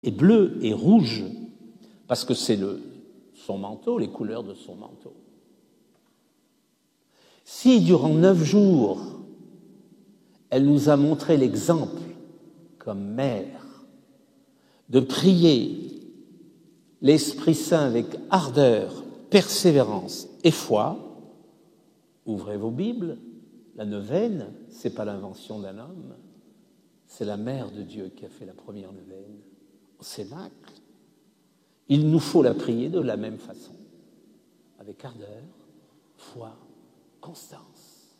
est bleu et rouge, parce que c'est son manteau, les couleurs de son manteau. Si durant 9 jours, elle nous a montré l'exemple, comme mère, de prier l'Esprit Saint avec ardeur, persévérance et foi, ouvrez vos Bibles, la neuvaine, ce n'est pas l'invention d'un homme, c'est la Mère de Dieu qui a fait la première neuvaine au Cénacle. Il nous faut la prier de la même façon, avec ardeur, foi, constance.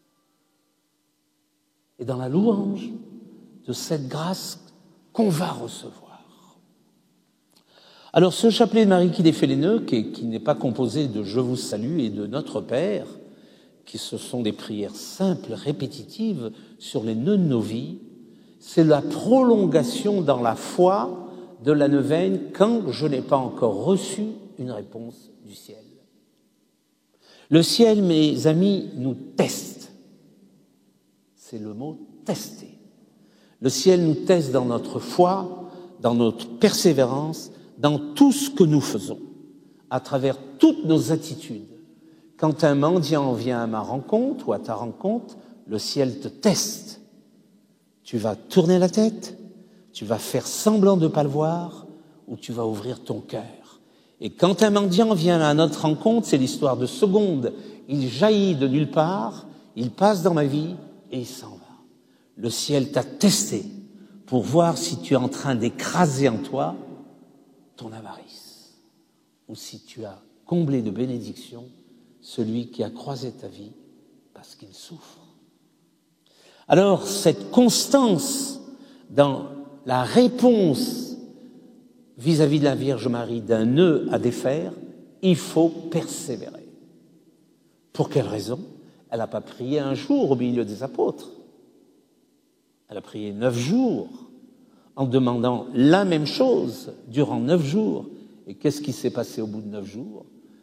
Et dans la louange de cette grâce qu'on va recevoir. Alors ce chapelet de Marie qui défait les nœuds, qui n'est pas composé de « Je vous salue » et de « Notre Père », qui ce sont des prières simples, répétitives sur les nœuds de nos vies, c'est la prolongation dans la foi de la neuvaine quand je n'ai pas encore reçu une réponse du ciel. Le ciel, mes amis, nous teste. C'est le mot « tester ». Le ciel nous teste dans notre foi, dans notre persévérance, dans tout ce que nous faisons, à travers toutes nos attitudes. Quand un mendiant vient à ma rencontre ou à ta rencontre, le ciel te teste. Tu vas tourner la tête, tu vas faire semblant de ne pas le voir, ou tu vas ouvrir ton cœur. Et quand un mendiant vient à notre rencontre, c'est l'histoire de secondes. Il jaillit de nulle part, il passe dans ma vie et il s'en va. Le ciel t'a testé pour voir si tu es en train d'écraser en toi ton avarice, ou si tu as comblé de bénédictions celui qui a croisé ta vie parce qu'il souffre. Alors, cette constance dans la réponse vis-à-vis de la Vierge Marie d'un nœud à défaire, il faut persévérer. Pour quelle raison? Elle n'a pas prié un jour au milieu des apôtres. Elle a prié 9 jours en demandant la même chose durant 9 jours. Et qu'est-ce qui s'est passé au bout de 9 jours?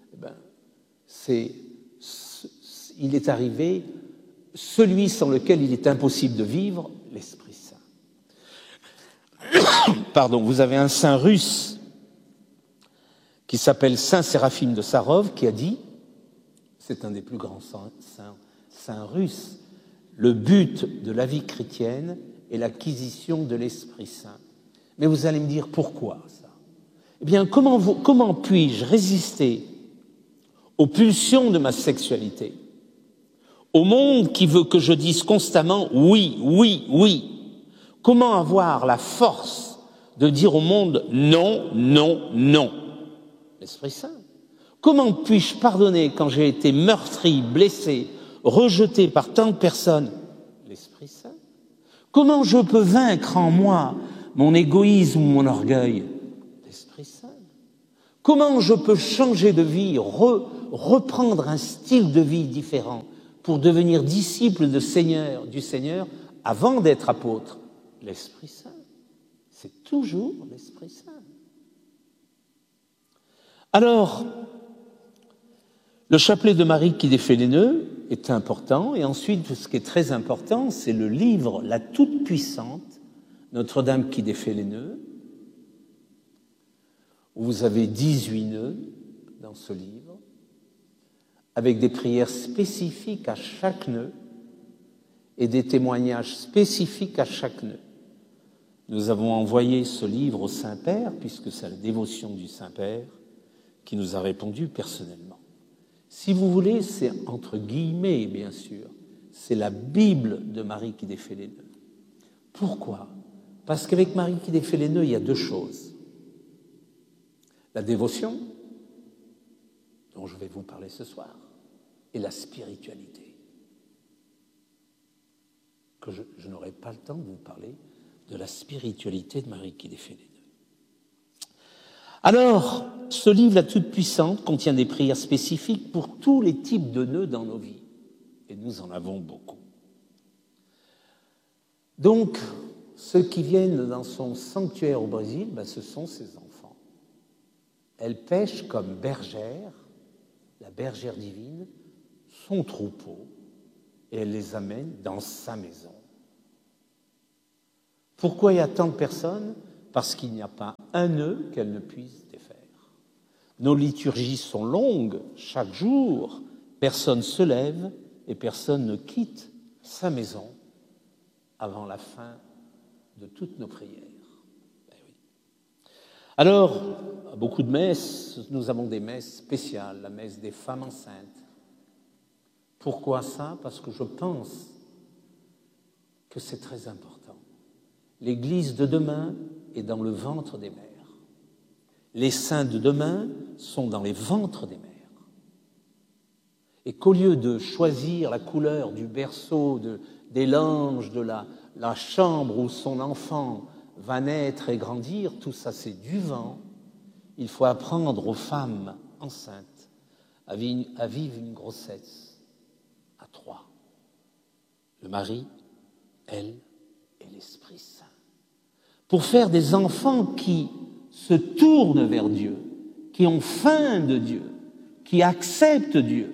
Il est arrivé celui sans lequel il est impossible de vivre, l'Esprit Saint. Pardon, vous avez un saint russe qui s'appelle Saint Séraphime de Sarov qui a dit, c'est un des plus grands saints russes, le but de la vie chrétienne est l'acquisition de l'Esprit Saint. Mais vous allez me dire pourquoi ça? Eh bien, comment puis-je résister aux pulsions de ma sexualité, au monde qui veut que je dise constamment « oui, oui, oui ». Comment avoir la force de dire au monde « non, non, non » L'Esprit Saint. Comment puis-je pardonner quand j'ai été meurtri, blessé, rejeté par tant de personnes? L'Esprit Saint. Comment je peux vaincre en moi mon égoïsme ou mon orgueil? L'Esprit Saint. Comment je peux changer de vie, reprendre un style de vie différent pour devenir disciple du Seigneur avant d'être apôtre? L'Esprit Saint. C'est toujours l'Esprit Saint. Alors, le chapelet de Marie qui défait les nœuds est important, et ensuite, ce qui est très important, c'est le livre La Toute-Puissante, Notre-Dame qui défait les nœuds, où vous avez 18 nœuds dans ce livre, avec des prières spécifiques à chaque nœud et des témoignages spécifiques à chaque nœud. Nous avons envoyé ce livre au Saint-Père, puisque c'est la dévotion du Saint-Père qui nous a répondu personnellement. Si vous voulez, c'est entre guillemets, bien sûr, c'est la Bible de Marie qui défait les nœuds. Pourquoi? Parce qu'avec Marie qui défait les nœuds, il y a 2 choses. La dévotion, dont je vais vous parler ce soir, et la spiritualité. Que je n'aurai pas le temps de vous parler de la spiritualité de Marie qui défait les nœuds. Alors, ce livre, La Toute-Puissante, contient des prières spécifiques pour tous les types de nœuds dans nos vies. Et nous en avons beaucoup. Donc, ceux qui viennent dans son sanctuaire au Brésil, ce sont ses enfants. Elle pêche comme bergère, la bergère divine, son troupeau, et elle les amène dans sa maison. Pourquoi il y a tant de personnes? parce qu'il n'y a pas un nœud qu'elle ne puisse défaire. Nos liturgies sont longues, chaque jour, personne se lève et personne ne quitte sa maison avant la fin de toutes nos prières. Ben oui. Alors, à beaucoup de messes, nous avons des messes spéciales, la messe des femmes enceintes. Pourquoi ça? Parce que je pense que c'est très important. L'Église de demain est dans le ventre des mères. Les saints de demain sont dans les ventres des mères. Et qu'au lieu de choisir la couleur du berceau, des langes, de la chambre où son enfant va naître et grandir, tout ça c'est du vent. Il faut apprendre aux femmes enceintes à vivre une grossesse à 3. Le mari, elle et l'Esprit Saint. Pour faire des enfants qui se tournent vers Dieu, qui ont faim de Dieu, qui acceptent Dieu.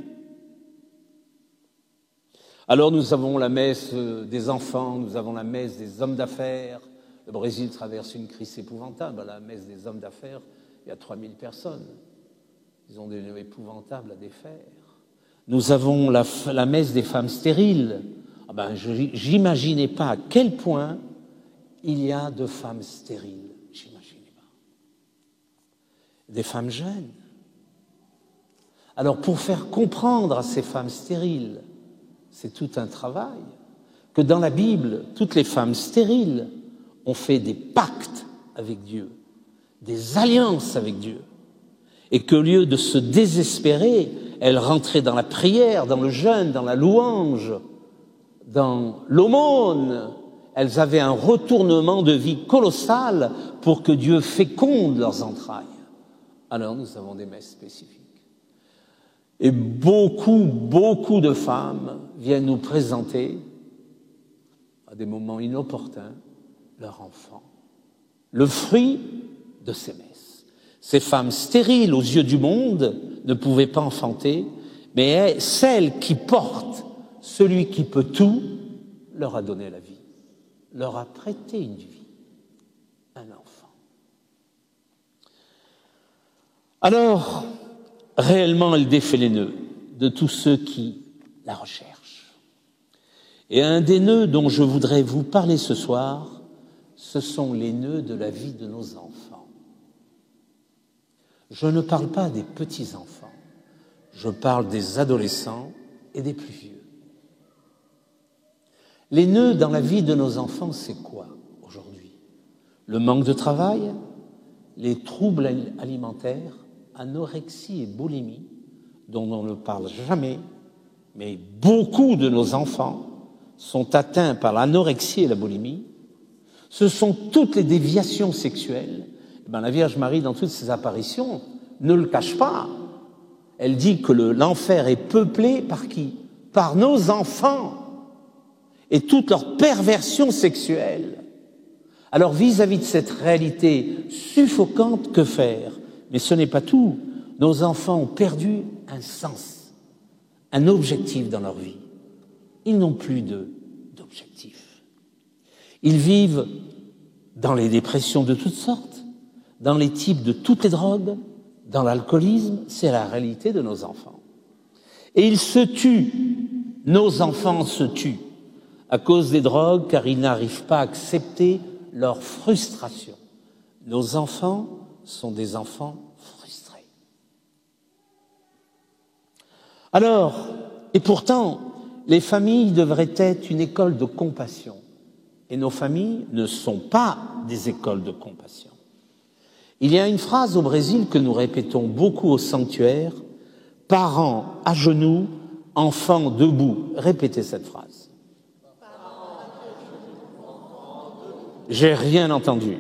Alors nous avons la messe des enfants, nous avons la messe des hommes d'affaires. Le Brésil traverse une crise épouvantable. À la messe des hommes d'affaires, il y a 3000 personnes. Ils ont des nœuds épouvantables à défaire. Nous avons la messe des femmes stériles. J'imaginais pas à quel point il y a de femmes stériles. J'imaginais pas. Des femmes jeunes. Alors pour faire comprendre à ces femmes stériles, c'est tout un travail, que dans la Bible, toutes les femmes stériles ont fait des pactes avec Dieu, des alliances avec Dieu, et qu'au lieu de se désespérer, elles rentraient dans la prière, dans le jeûne, dans la louange, dans l'aumône. Elles avaient un retournement de vie colossal pour que Dieu féconde leurs entrailles. Alors nous avons des messes spécifiques. Et beaucoup de femmes viennent nous présenter, à des moments inopportuns, leur enfant. Le fruit de ces messes. Ces femmes stériles aux yeux du monde ne pouvaient pas enfanter, mais celle qui porte celui qui peut tout leur a donné la vie, leur a prêté une vie, un enfant. Alors, réellement, elle défait les nœuds de tous ceux qui la recherchent. Et un des nœuds dont je voudrais vous parler ce soir, ce sont les nœuds de la vie de nos enfants. Je ne parle pas des petits-enfants, je parle des adolescents et des plus vieux. Les nœuds dans la vie de nos enfants, c'est quoi aujourd'hui? Le manque de travail, les troubles alimentaires, anorexie et boulimie, dont on ne parle jamais, mais beaucoup de nos enfants sont atteints par l'anorexie et la boulimie. Ce sont toutes les déviations sexuelles. La Vierge Marie, dans toutes ses apparitions, ne le cache pas. Elle dit que l'enfer est peuplé par qui? Par nos enfants et toute leur perversion sexuelle. Alors vis-à-vis de cette réalité suffocante, que faire? Mais ce n'est pas tout. Nos enfants ont perdu un sens, un objectif dans leur vie. Ils n'ont plus d'objectif. Ils vivent dans les dépressions de toutes sortes, dans les types de toutes les drogues, dans l'alcoolisme. C'est la réalité de nos enfants. Et ils se tuent. Nos enfants se tuent à cause des drogues, car ils n'arrivent pas à accepter leur frustration. Nos enfants sont des enfants frustrés. Alors, et pourtant, les familles devraient être une école de compassion. Et nos familles ne sont pas des écoles de compassion. Il y a une phrase au Brésil que nous répétons beaucoup au sanctuaire: parents à genoux, enfants debout. Répétez cette phrase. J'ai rien entendu.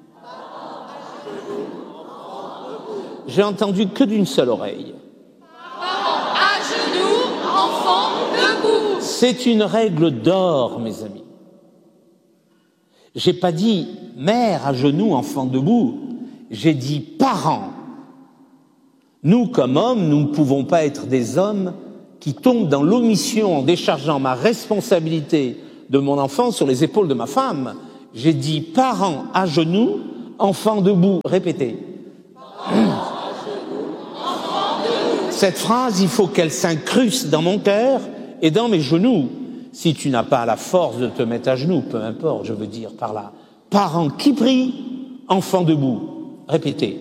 J'ai entendu que d'une seule oreille. Parents à genoux, enfants debout. C'est une règle d'or, mes amis. J'ai pas dit mère à genoux, enfant debout. J'ai dit parents. Nous, comme hommes, nous ne pouvons pas être des hommes qui tombent dans l'omission en déchargeant ma responsabilité de mon enfant sur les épaules de ma femme. J'ai dit parents à genoux, enfant debout. Répétez. Cette phrase, il faut qu'elle s'incruste dans mon cœur et dans mes genoux. Si tu n'as pas la force de te mettre à genoux, peu importe, je veux dire par là. Parents qui prient, enfant debout. Répétez.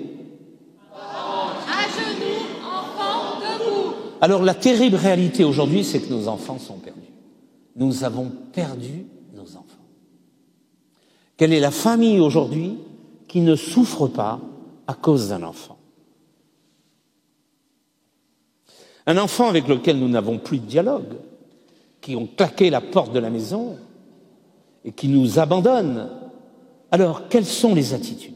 À genoux, enfant debout. Alors la terrible réalité aujourd'hui, c'est que nos enfants sont perdus. Nous avons perdu nos enfants. Quelle est la famille aujourd'hui qui ne souffre pas à cause d'un enfant? Un enfant avec lequel nous n'avons plus de dialogue, qui ont claqué la porte de la maison et qui nous abandonnent. Alors, quelles sont les attitudes?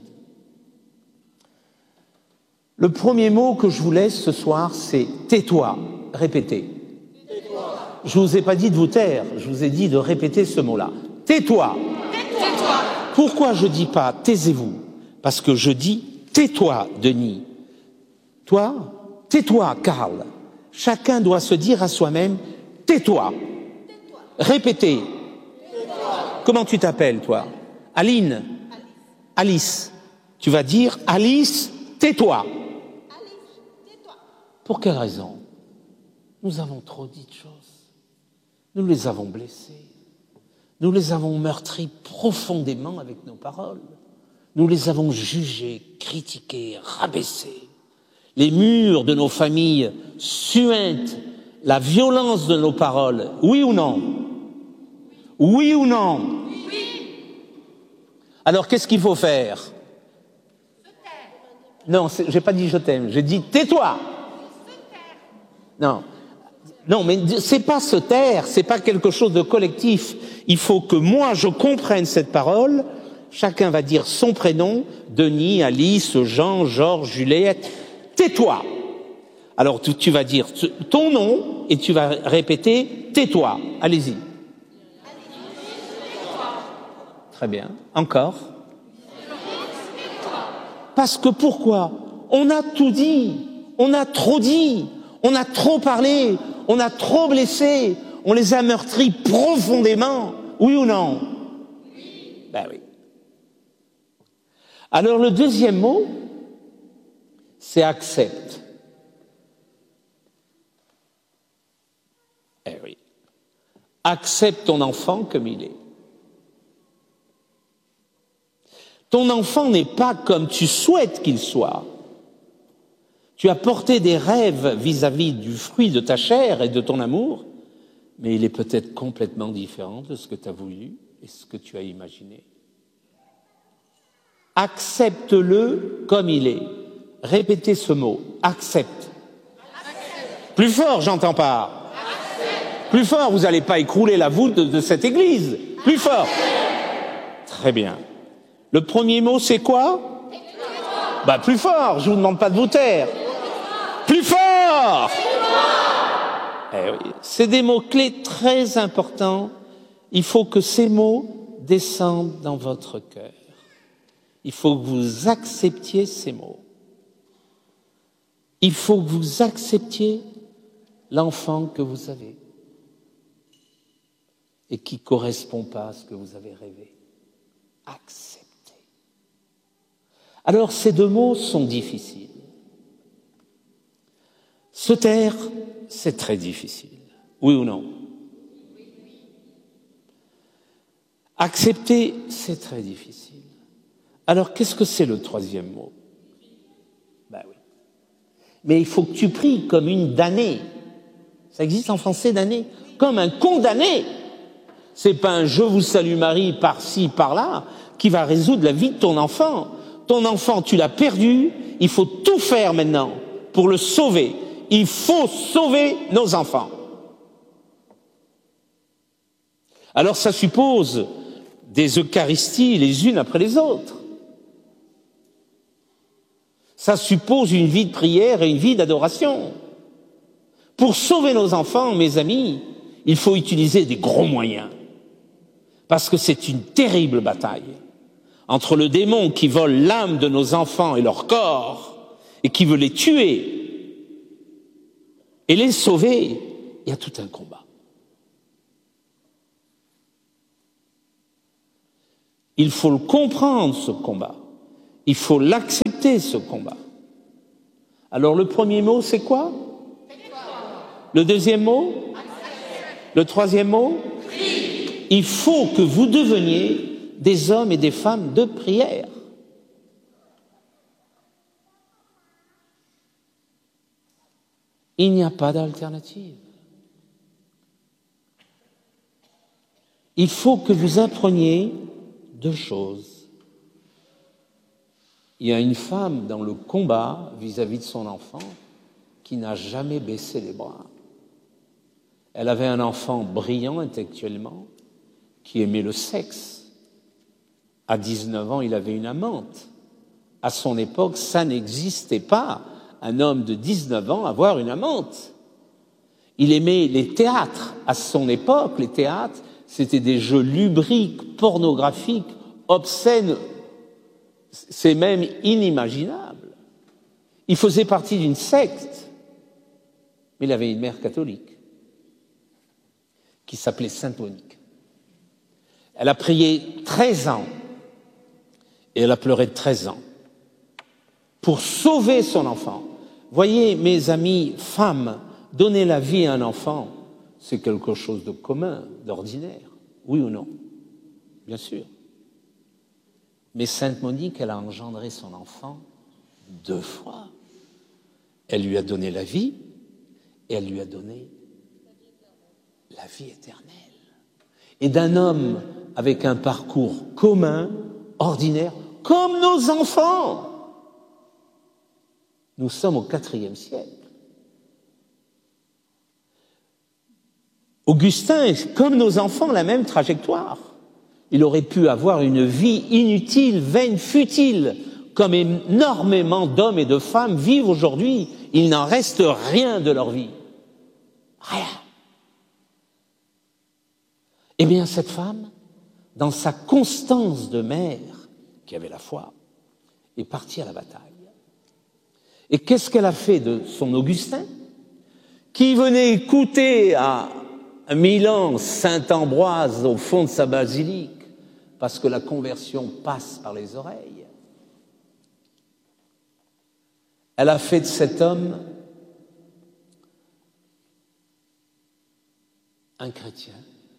Le premier mot que je vous laisse ce soir, c'est « tais-toi ». Répétez. Tais-toi. Je ne vous ai pas dit de vous taire, je vous ai dit de répéter ce mot-là. Tais-toi. Tais-toi. Pourquoi je ne dis pas « taisez-vous » ? Parce que je dis « tais-toi, Denis ». Toi, tais-toi, Karl. Chacun doit se dire à soi-même « tais-toi ». Répétez. Tais-toi. Comment tu t'appelles, toi? Aline. Alice. Tu vas dire « Alice, tais-toi ». Alice, tais-toi. Pour quelle raison? Nous avons trop dit de choses. Nous les avons blessés. Nous les avons meurtris profondément avec nos paroles. Nous les avons jugés, critiqués, rabaissés. Les murs de nos familles suintent la violence de nos paroles. Oui ou non? Oui ou non? Oui. Alors qu'est-ce qu'il faut faire? Se taire. Non, j'ai pas dit je t'aime, j'ai dit tais-toi. Se taire. Non. Non, mais c'est pas se taire, c'est pas quelque chose de collectif. Il faut que moi je comprenne cette parole. Chacun va dire son prénom, Denis, Alice, Jean, Georges, Juliette. Tais-toi. Alors tu vas dire ton nom et tu vas répéter tais-toi. Allez-y. Très bien. Encore. Parce que pourquoi? On a tout dit, on a trop dit, on a trop parlé, on a trop blessé, on les a meurtris profondément. Oui ou non? Oui. Ben oui. Alors le deuxième mot, c'est accepte. Eh oui. Accepte ton enfant comme il est. Ton enfant n'est pas comme tu souhaites qu'il soit. Tu as porté des rêves vis-à-vis du fruit de ta chair et de ton amour, mais il est peut-être complètement différent de ce que tu as voulu et ce que tu as imaginé. Accepte-le comme il est. Répétez ce mot. Accepte. Accepte. Plus fort, j'entends pas. Accepte. Plus fort, vous n'allez pas écrouler la voûte de cette église. Plus fort. Accepte. Très bien. Le premier mot, c'est quoi? Bah, plus fort, je vous demande pas de vous taire. Plus fort. Eh oui, c'est des mots-clés très importants. Il faut que ces mots descendent dans votre cœur. Il faut que vous acceptiez ces mots. Il faut que vous acceptiez l'enfant que vous avez et qui ne correspond pas à ce que vous avez rêvé. Acceptez. Alors, ces deux mots sont difficiles. Se taire, c'est très difficile. Oui ou non? Accepter, c'est très difficile. Alors, qu'est-ce que c'est le troisième mot? Ben oui. Mais il faut que tu pries comme une damnée. Ça existe en français, damnée? Comme un condamné. C'est pas un « je vous salue Marie » par-ci, par-là, qui va résoudre la vie de ton enfant. Ton enfant, tu l'as perdu, il faut tout faire maintenant pour le sauver. Il faut sauver nos enfants. Alors ça suppose des Eucharisties les unes après les autres. Ça suppose une vie de prière et une vie d'adoration. Pour sauver nos enfants, mes amis, il faut utiliser des gros moyens. Parce que c'est une terrible bataille entre le démon qui vole l'âme de nos enfants et leur corps et qui veut les tuer et les sauver. Il y a tout un combat. Il faut le comprendre, ce combat. Il faut l'accepter, ce combat. Alors le premier mot, c'est quoi? Le deuxième mot? Le troisième mot? Il faut que vous deveniez des hommes et des femmes de prière. Il n'y a pas d'alternative. Il faut que vous appreniez deux choses. Il y a une femme dans le combat vis-à-vis de son enfant qui n'a jamais baissé les bras. Elle avait un enfant brillant intellectuellement, qui aimait le sexe. À 19 ans, il avait une amante. À son époque, ça n'existait pas, un homme de 19 ans avoir une amante. Il aimait les théâtres. À son époque, les théâtres, c'était des jeux lubriques, pornographiques, obscènes. C'est même inimaginable. Il faisait partie d'une secte, mais il avait une mère catholique qui s'appelait Sainte Monique. Elle a prié 13 ans et elle a pleuré 13 ans pour sauver son enfant. Voyez, mes amis, femmes, donner la vie à un enfant, c'est quelque chose de commun, d'ordinaire, oui ou non? Bien sûr. Mais Sainte Monique, elle a engendré son enfant 2 fois. Elle lui a donné la vie et elle lui a donné la vie éternelle. Et d'un homme avec un parcours commun, ordinaire, comme nos enfants. Nous sommes au IVe siècle. Augustin, comme nos enfants, la même trajectoire. Il aurait pu avoir une vie inutile, vaine, futile, comme énormément d'hommes et de femmes vivent aujourd'hui. Il n'en reste rien de leur vie. Rien. Eh bien, cette femme, dans sa constance de mère, qui avait la foi, est partie à la bataille. Et qu'est-ce qu'elle a fait de son Augustin, qui venait écouter à Milan Saint-Ambroise au fond de sa basilique, parce que la conversion passe par les oreilles. Elle a fait de cet homme un chrétien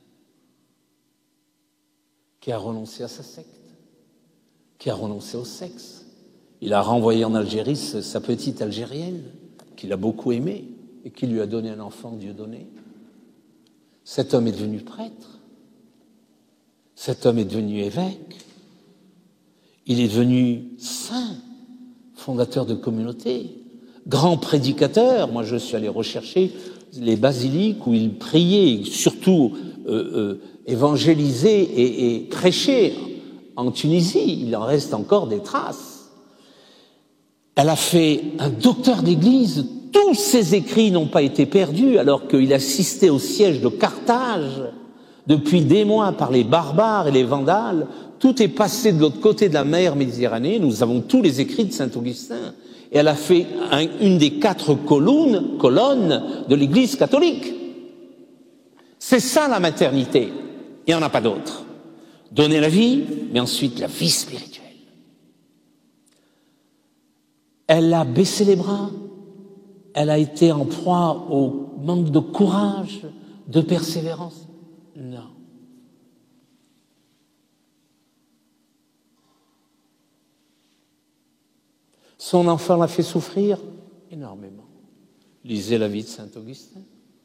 qui a renoncé à sa secte, qui a renoncé au sexe. Il a renvoyé en Algérie sa petite Algérienne, qu'il a beaucoup aimée et qui lui a donné un enfant Dieudonné. Cet homme est devenu prêtre. Cet homme est devenu évêque. Il est devenu saint, fondateur de communauté, grand prédicateur. Moi, je suis allé rechercher les basiliques où il priait, surtout évangélisait et prêchait en Tunisie. Il en reste encore des traces. Elle a fait un docteur d'église. Tous ses écrits n'ont pas été perdus alors qu'il assistait au siège de Carthage depuis des mois par les barbares et les vandales. Tout est passé de l'autre côté de la mer Méditerranée. Nous avons tous les écrits de saint Augustin. Et elle a fait une des 4 colonnes de l'Église catholique. C'est ça la maternité. Il n'y en a pas d'autre. Donner la vie, mais ensuite la vie spirituelle. Elle a baissé les bras. Elle a été en proie au manque de courage, de persévérance. Non. Son enfant l'a fait souffrir énormément. Lisez la vie de saint Augustin.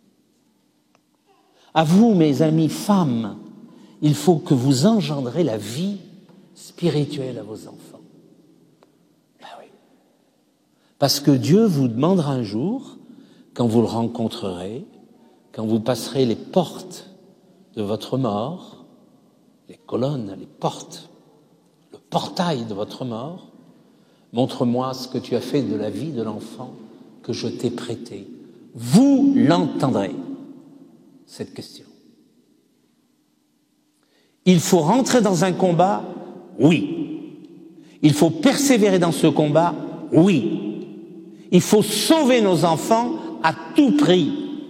À vous, mes amis femmes, il faut que vous engendrez la vie spirituelle à vos enfants. Ben oui. Parce que Dieu vous demandera un jour, quand vous le rencontrerez, quand vous passerez les portes de votre mort, les colonnes, les portes, le portail de votre mort, montre-moi ce que tu as fait de la vie de l'enfant que je t'ai prêté. Vous l'entendrez, cette question. Il faut rentrer dans un combat, oui. Il faut persévérer dans ce combat, oui. Il faut sauver nos enfants à tout prix.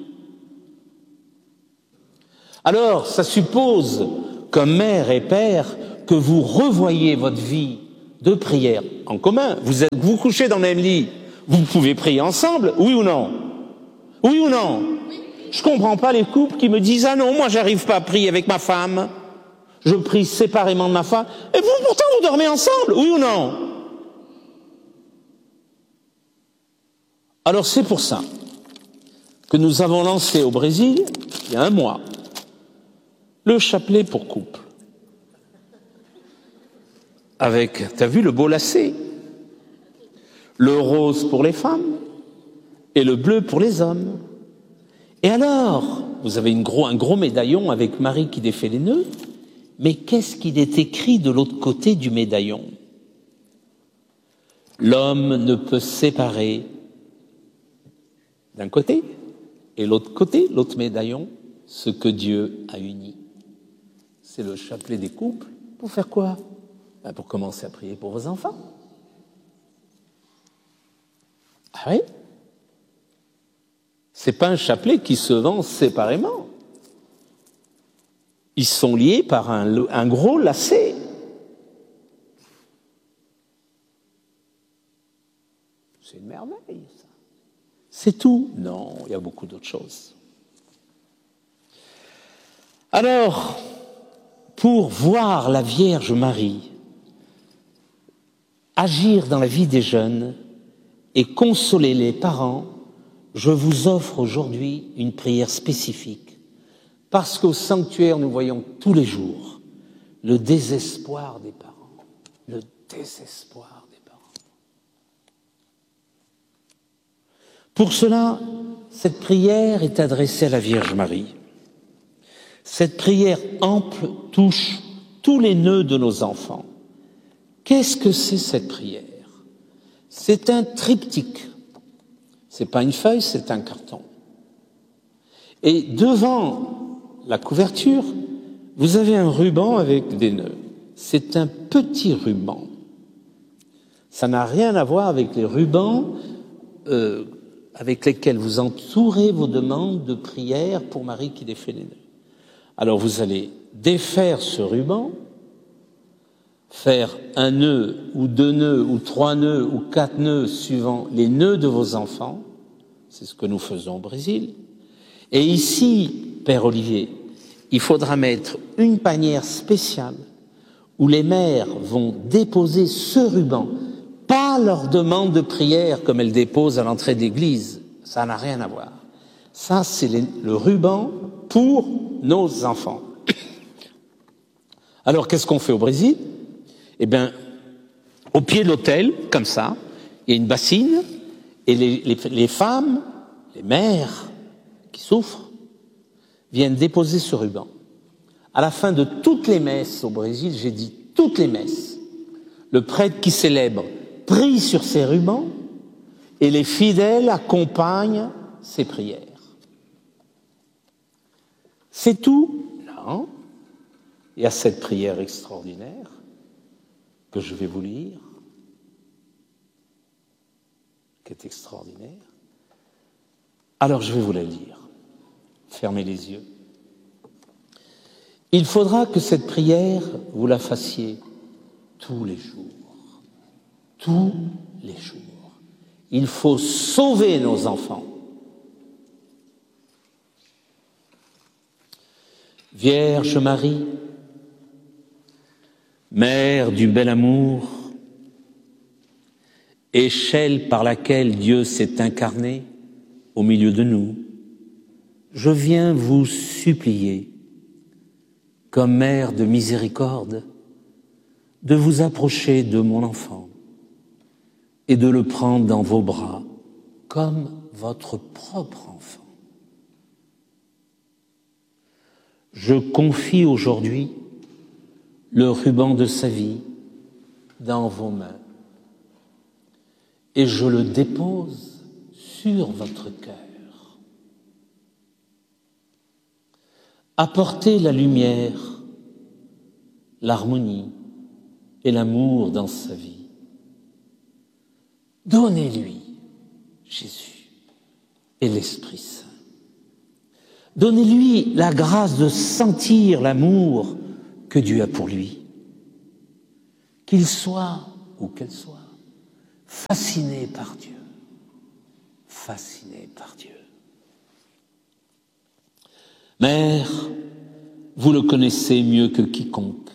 Alors, ça suppose, comme mère et père, que vous revoyiez votre vie de prière en commun. Vous couchez dans le même lit, vous pouvez prier ensemble, oui ou non? Oui ou non? Je comprends pas les couples qui me disent « Ah non, moi j'arrive pas à prier avec ma femme, je prie séparément de ma femme. » Et vous, pourtant, vous dormez ensemble, oui ou non? Alors c'est pour ça que nous avons lancé au Brésil, il y a 1 mois, le chapelet pour couple. Avec, t'as vu le beau lacet? Le rose pour les femmes et le bleu pour les hommes. Et alors, vous avez un gros médaillon avec Marie qui défait les nœuds, mais qu'est-ce qu'il est écrit de l'autre côté du médaillon? L'homme ne peut séparer d'un côté et l'autre côté, l'autre médaillon, ce que Dieu a uni. C'est le chapelet des couples. Pour faire quoi? Pour commencer à prier pour vos enfants. Ah oui? C'est pas un chapelet qui se vend séparément. Ils sont liés par un gros lacet. C'est une merveille, ça. C'est tout? Non, il y a beaucoup d'autres choses. Alors, pour voir la Vierge Marie agir dans la vie des jeunes et consoler les parents, je vous offre aujourd'hui une prière spécifique, parce qu'au sanctuaire, nous voyons tous les jours le désespoir des parents, le désespoir des parents. Pour cela, cette prière est adressée à la Vierge Marie. Cette prière ample touche tous les nœuds de nos enfants. Qu'est-ce que c'est cette prière? C'est un triptyque. C'est pas une feuille, c'est un carton. Et devant la couverture, vous avez un ruban avec des nœuds. C'est un petit ruban. Ça n'a rien à voir avec les rubans avec lesquels vous entourez vos demandes de prière pour Marie qui défait les nœuds. Alors vous allez défaire ce ruban, faire un nœud ou 2 nœuds ou 3 nœuds ou 4 nœuds suivant les nœuds de vos enfants. C'est ce que nous faisons au Brésil. Et ici, Père Olivier, il faudra mettre une panière spéciale où les mères vont déposer ce ruban, pas leur demande de prière comme elles déposent à l'entrée de l'église. Ça n'a rien à voir. Ça, c'est le ruban pour nos enfants. Alors, qu'est-ce qu'on fait au Brésil? Eh bien, au pied de l'autel, comme ça, il y a une bassine, et les femmes, les mères qui souffrent, viennent déposer ce ruban. À la fin de toutes les messes au Brésil, j'ai dit toutes les messes, le prêtre qui célèbre prie sur ces rubans et les fidèles accompagnent ces prières. C'est tout? Non. Il y a cette prière extraordinaire que je vais vous lire, qui est extraordinaire. Alors je vais vous la lire. Fermez les yeux. Il faudra que cette prière, vous la fassiez tous les jours. Tous les jours. Il faut sauver nos enfants. Vierge Marie, Mère du bel amour, échelle par laquelle Dieu s'est incarné au milieu de nous, je viens vous supplier, comme Mère de miséricorde, de vous approcher de mon enfant et de le prendre dans vos bras comme votre propre enfant. Je confie aujourd'hui le ruban de sa vie dans vos mains et je le dépose sur votre cœur. Apportez la lumière, l'harmonie et l'amour dans sa vie. Donnez-lui Jésus et l'Esprit Saint. Donnez-lui la grâce de sentir l'amour que Dieu a pour lui. Qu'il soit où qu'elle soit, fascinée par Dieu. Fascinée par Dieu. Mère, vous le connaissez mieux que quiconque.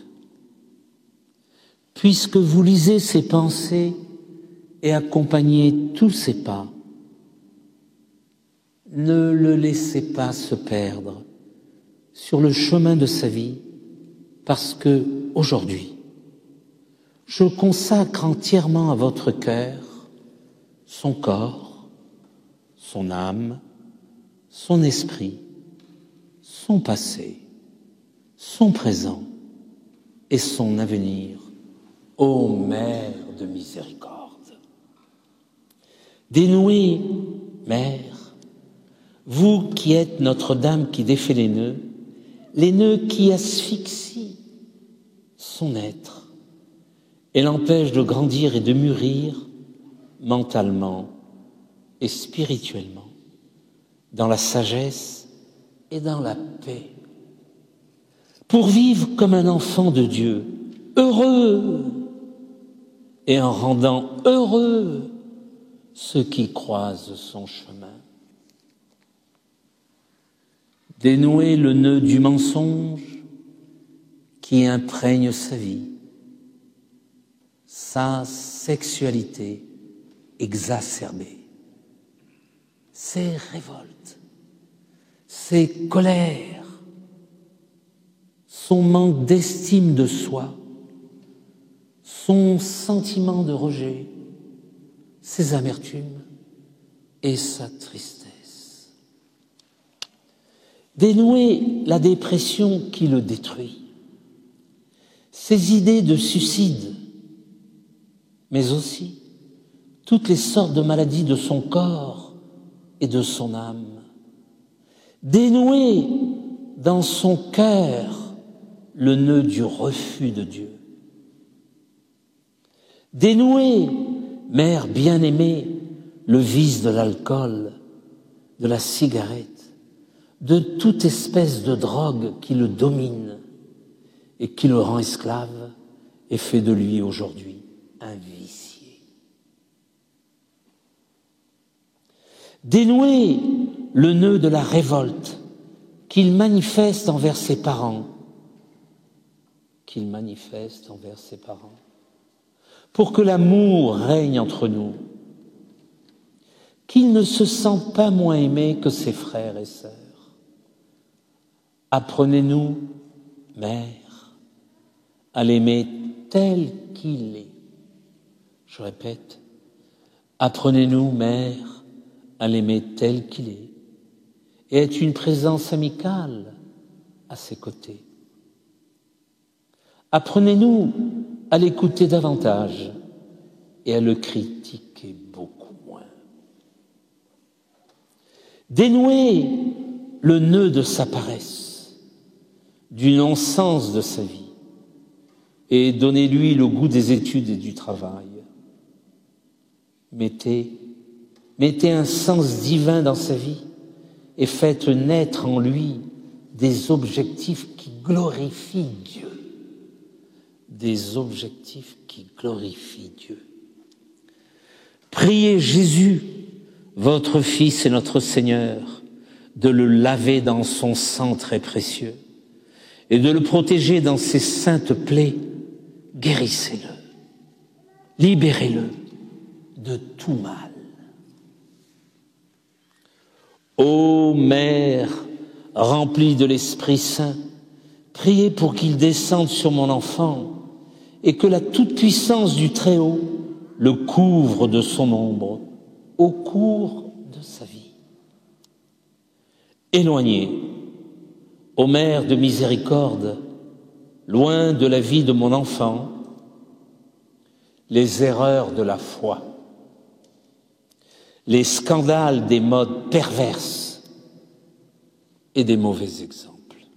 Puisque vous lisez ses pensées et accompagnez tous ses pas, ne le laissez pas se perdre sur le chemin de sa vie, parce que, aujourd'hui, je consacre entièrement à votre cœur son corps, son âme, son esprit, son passé, son présent et son avenir, ô Mère de miséricorde. Dénouez, Mère, vous qui êtes Notre-Dame qui défait les nœuds qui asphyxient son être et l'empêchent de grandir et de mûrir mentalement et spirituellement, dans la sagesse et dans la paix, pour vivre comme un enfant de Dieu, heureux, et en rendant heureux ceux qui croisent son chemin. Dénouer le nœud du mensonge qui imprègne sa vie, sa sexualité exacerbée, ses révoltes, ses colères, son manque d'estime de soi, son sentiment de rejet, ses amertumes et sa tristesse. Dénouer la dépression qui le détruit, ses idées de suicide, mais aussi toutes les sortes de maladies de son corps et de son âme. Dénouer dans son cœur le nœud du refus de Dieu. Dénouer, Mère bien-aimée, le vice de l'alcool, de la cigarette, de toute espèce de drogue qui le domine et qui le rend esclave et fait de lui aujourd'hui un vicié. Dénouer le nœud de la révolte qu'il manifeste envers ses parents, pour que l'amour règne entre nous, qu'il ne se sente pas moins aimé que ses frères et sœurs. Apprenez-nous, Mère, à l'aimer tel qu'il est. Je répète, apprenez-nous, Mère, à l'aimer tel qu'il est et être une présence amicale à ses côtés. Apprenez-nous à l'écouter davantage et à le critiquer beaucoup moins. Dénouez le nœud de sa paresse, du non-sens de sa vie, et donnez-lui le goût des études et du travail. Mettez un sens divin dans sa vie et faites naître en lui des objectifs qui glorifient Dieu. Des objectifs qui glorifient Dieu. Priez Jésus, votre Fils et notre Seigneur, de le laver dans son sang très précieux et de le protéger dans ses saintes plaies. Guérissez-le, libérez-le de tout mal. Ô Mère, remplie de l'Esprit Saint, priez pour qu'il descende sur mon enfant et que la toute-puissance du Très-Haut le couvre de son ombre au cours de sa vie. Éloignez, ô Mère de miséricorde, loin de la vie de mon enfant, les erreurs de la foi, les scandales des modes perverses et des mauvais exemples.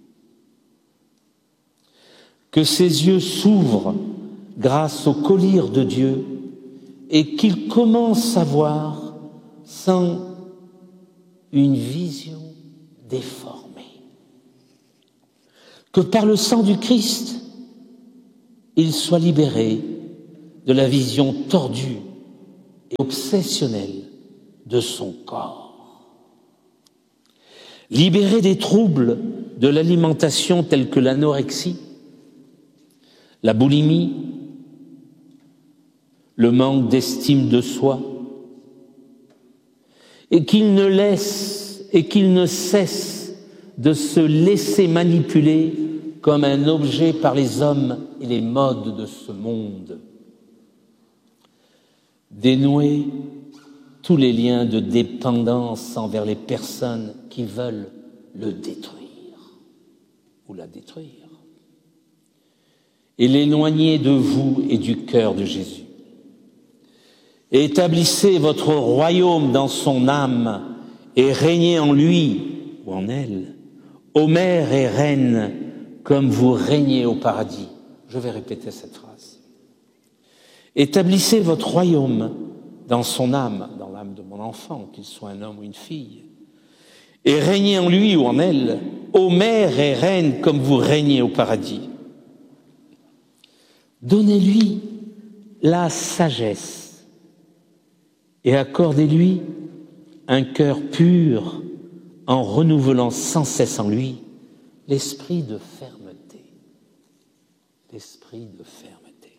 Que ses yeux s'ouvrent grâce au collyre de Dieu et qu'il commence à voir sans une vision déformée. Que par le sang du Christ, il soit libéré de la vision tordue et obsessionnelle de son corps. Libéré des troubles de l'alimentation tels que l'anorexie, la boulimie, le manque d'estime de soi, et qu'il ne cesse de se laisser manipuler comme un objet par les hommes et les modes de ce monde. Dénouer tous les liens de dépendance envers les personnes qui veulent le détruire ou la détruire, et l'éloigner de vous et du cœur de Jésus. Et établissez votre royaume dans son âme et régnez en lui ou en elle, ô mère et reine, comme vous régnez au paradis. Je vais répéter cette phrase. Établissez votre royaume dans son âme, dans l'âme de mon enfant, qu'il soit un homme ou une fille, et régnez en lui ou en elle, ô mère et reine, comme vous régnez au paradis. Donnez-lui la sagesse et accordez-lui un cœur pur en renouvelant sans cesse en lui l'esprit de fermeté. L'esprit de fermeté.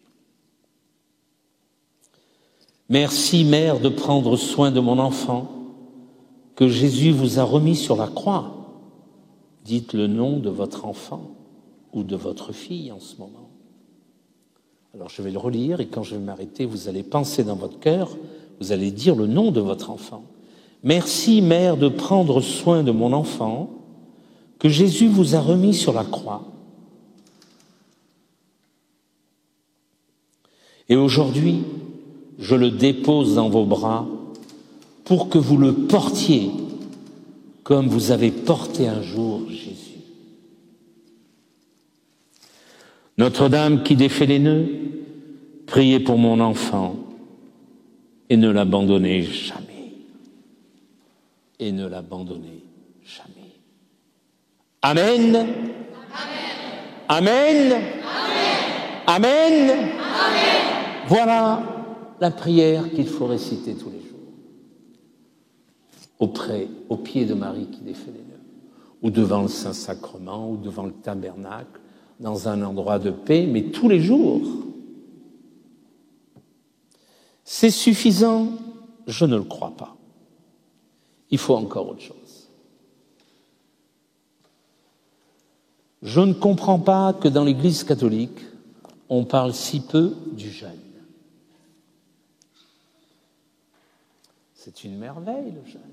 Merci, Mère, de prendre soin de mon enfant que Jésus vous a remis sur la croix. Dites le nom de votre enfant ou de votre fille en ce moment. Alors je vais le relire et quand je vais m'arrêter, vous allez penser dans votre cœur, vous allez dire le nom de votre enfant. Merci, Mère, de prendre soin de mon enfant que Jésus vous a remis sur la croix. Et aujourd'hui, je le dépose dans vos bras pour que vous le portiez comme vous avez porté un jour Jésus. Notre-Dame qui défait les nœuds, priez pour mon enfant et ne l'abandonnez jamais. Et ne l'abandonnez jamais. Amen. Amen. Amen. Amen. Amen. Amen. Voilà la prière qu'il faut réciter tous les jours. Au pied de Marie qui défait les nœuds, ou devant le Saint-Sacrement, ou devant le tabernacle, dans un endroit de paix, mais tous les jours. C'est suffisant? Je ne le crois pas. Il faut encore autre chose. Je ne comprends pas que dans l'Église catholique, on parle si peu du jeûne. C'est une merveille, le jeûne.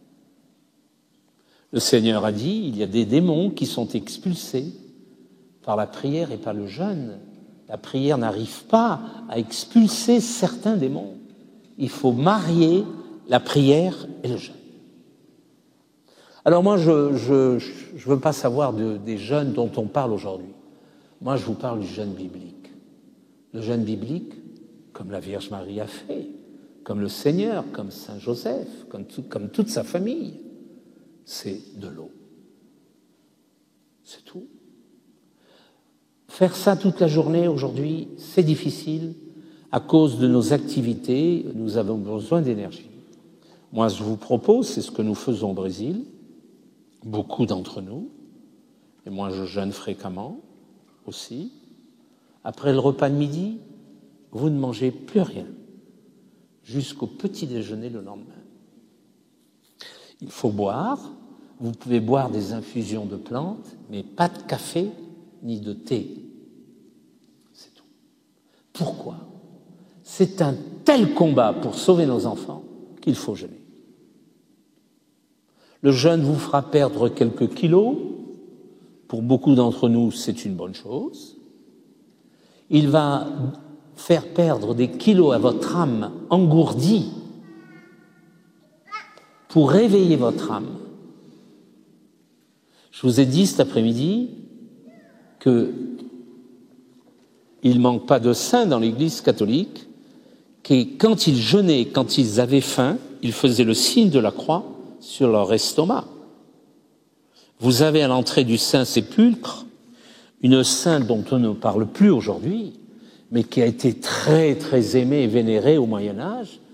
Le Seigneur a dit, il y a des démons qui sont expulsés par la prière et par le jeûne. La prière n'arrive pas à expulser certains démons. Il faut marier la prière et le jeûne. Alors moi, je veux pas savoir des jeûnes dont on parle aujourd'hui. Moi, je vous parle du jeûne biblique. Le jeûne biblique, comme la Vierge Marie a fait, comme le Seigneur, comme Saint Joseph, comme toute sa famille, c'est de l'eau. C'est tout. Faire ça toute la journée aujourd'hui, c'est difficile. À cause de nos activités, nous avons besoin d'énergie. Moi, je vous propose, c'est ce que nous faisons au Brésil, beaucoup d'entre nous, et moi je jeûne fréquemment aussi. Après le repas de midi, vous ne mangez plus rien, jusqu'au petit déjeuner le lendemain. Il faut boire, vous pouvez boire des infusions de plantes, mais pas de café ni de thé. C'est tout. Pourquoi ? C'est un tel combat pour sauver nos enfants qu'il faut jeûner. Le jeûne vous fera perdre quelques kilos. Pour beaucoup d'entre nous, c'est une bonne chose. Il va faire perdre des kilos à votre âme engourdie pour réveiller votre âme. Je vous ai dit cet après-midi qu'il ne manque pas de saints dans l'Église catholique, que quand ils jeûnaient, quand ils avaient faim, ils faisaient le signe de la croix sur leur estomac. Vous avez à l'entrée du Saint-Sépulcre une sainte dont on ne parle plus aujourd'hui, mais qui a été très, très aimée et vénérée au Moyen Âge,